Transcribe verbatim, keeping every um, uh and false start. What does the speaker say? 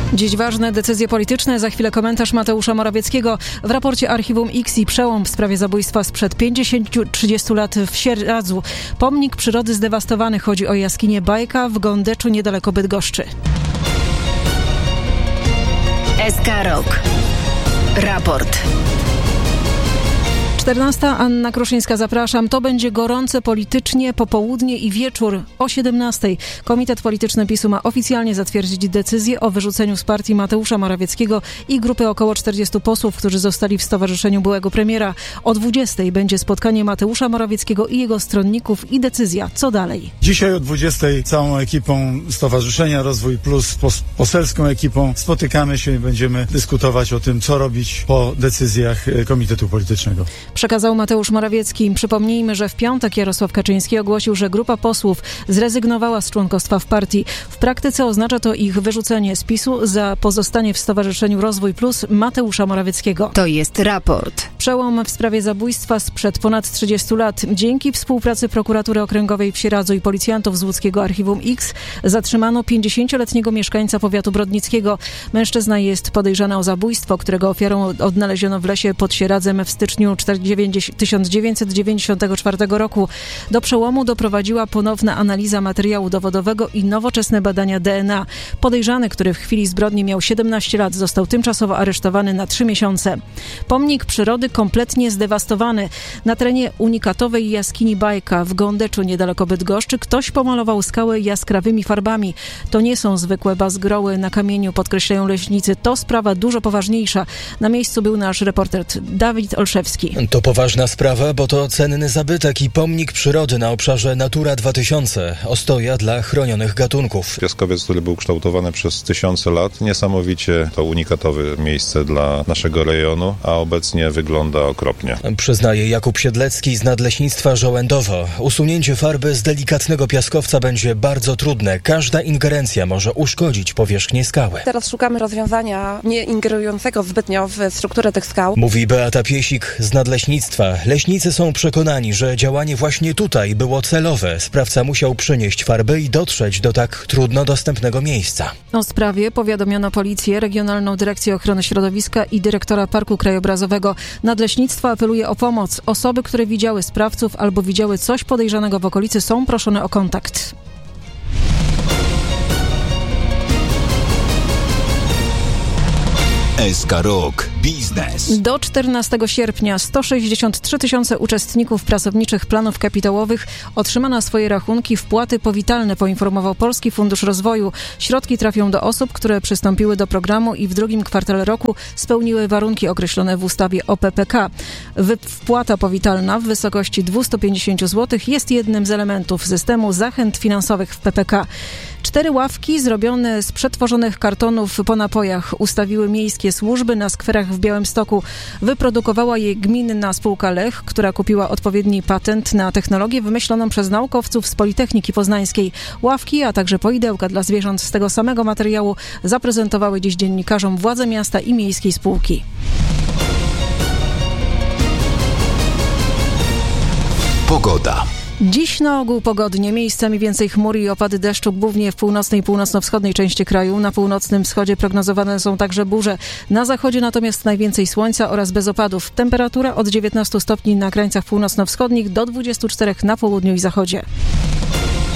Dziś ważne decyzje polityczne, za chwilę komentarz Mateusza Morawieckiego. W raporcie Archiwum X i przełom w sprawie zabójstwa sprzed pięćdziesięciu trzydziestu lat w Sieradzu. Pomnik przyrody zdewastowany. Chodzi o jaskinię Bajka w Gondeczu niedaleko Bydgoszczy. S K Rok. Raport. czternasta. Anna Kruszyńska, zapraszam. To będzie gorące politycznie popołudnie i wieczór o siedemnastej. Komitet Polityczny PiSu ma oficjalnie zatwierdzić decyzję o wyrzuceniu z partii Mateusza Morawieckiego i grupy około czterdziestu posłów, którzy zostali w stowarzyszeniu byłego premiera. O dwudziestej będzie spotkanie Mateusza Morawieckiego i jego stronników i decyzja. Co dalej? Dzisiaj o dwudziestej całą ekipą Stowarzyszenia Rozwój Plus, pos- poselską ekipą spotykamy się i będziemy dyskutować o tym, co robić po decyzjach Komitetu Politycznego. Przekazał Mateusz Morawiecki. Przypomnijmy, że w piątek Jarosław Kaczyński ogłosił, że grupa posłów zrezygnowała z członkostwa w partii. W praktyce oznacza to ich wyrzucenie z PiSu za pozostanie w Stowarzyszeniu Rozwój Plus Mateusza Morawieckiego. To jest raport. Przełom w sprawie zabójstwa sprzed ponad trzydziestu lat. Dzięki współpracy prokuratury okręgowej w Sieradzu i policjantów z łódzkiego Archiwum X zatrzymano pięćdziesięcioletniego mieszkańca powiatu brodnickiego. Mężczyzna jest podejrzany o zabójstwo, którego ofiarą odnaleziono w lesie pod Sieradzem w styczniu tysiąc dziewięćset dziewięćdziesiątego czwartego roku. Do przełomu doprowadziła ponowna analiza materiału dowodowego i nowoczesne badania D N A. Podejrzany, który w chwili zbrodni miał siedemnaście lat, został tymczasowo aresztowany na trzy miesiące. Pomnik przyrody kompletnie zdewastowany. Na terenie unikatowej jaskini Bajka w Gondeczu niedaleko Bydgoszczy ktoś pomalował skałę jaskrawymi farbami. To nie są zwykłe bazgroły na kamieniu, podkreślają leśnicy. To sprawa dużo poważniejsza. Na miejscu był nasz reporter Dawid Olszewski. To poważna sprawa, bo to cenny zabytek i pomnik przyrody na obszarze Natura dwa tysiące, ostoja dla chronionych gatunków. Piaskowiec, który był kształtowany przez tysiące lat, niesamowicie to unikatowe miejsce dla naszego rejonu, a obecnie wygląda okropnie. Przyznaje Jakub Siedlecki z Nadleśnictwa Żołędowo. Usunięcie farby z delikatnego piaskowca będzie bardzo trudne. Każda ingerencja może uszkodzić powierzchnię skały. Teraz szukamy rozwiązania nie ingerującego zbytnio w strukturę tych skał. Mówi Beata Piesik z Nadleśnictwa. Leśnicy są przekonani, że działanie właśnie tutaj było celowe. Sprawca musiał przynieść farby i dotrzeć do tak trudno dostępnego miejsca. O sprawie powiadomiono policję, Regionalną Dyrekcję Ochrony Środowiska i dyrektora Parku Krajobrazowego. Nadleśnictwo apeluje o pomoc. Osoby, które widziały sprawców albo widziały coś podejrzanego w okolicy, są proszone o kontakt. S K Rok. Biznes. Do czternastego sierpnia sto sześćdziesiąt trzy tysiące uczestników pracowniczych planów kapitałowych otrzyma na swoje rachunki wpłaty powitalne, poinformował Polski Fundusz Rozwoju. Środki trafią do osób, które przystąpiły do programu i w drugim kwartale roku spełniły warunki określone w ustawie o P P K. Wpłata powitalna w wysokości dwieście pięćdziesiąt złotych jest jednym z elementów systemu zachęt finansowych w P P K. Cztery ławki zrobione z przetworzonych kartonów po napojach ustawiły miejskie służby na skwerach w Białymstoku. Wyprodukowała je gminna spółka Lech, która kupiła odpowiedni patent na technologię wymyśloną przez naukowców z Politechniki Poznańskiej. Ławki, a także poidełka dla zwierząt z tego samego materiału zaprezentowały dziś dziennikarzom władze miasta i miejskiej spółki. Pogoda. Dziś na ogół pogodnie, miejscami więcej chmur i opady deszczu, głównie w północnej i północno-wschodniej części kraju. Na północnym wschodzie prognozowane są także burze. Na zachodzie natomiast najwięcej słońca oraz bez opadów. Temperatura od dziewiętnastu stopni na krańcach północno-wschodnich do dwudziestu czterech na południu i zachodzie.